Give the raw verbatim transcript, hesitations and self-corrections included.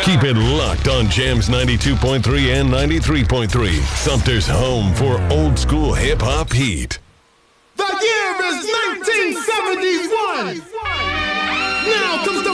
Keep it locked on Jams ninety-two point three and ninety-three point three. Sumter's home for old school hip hop heat. The year is nineteen seventy-one. Now comes the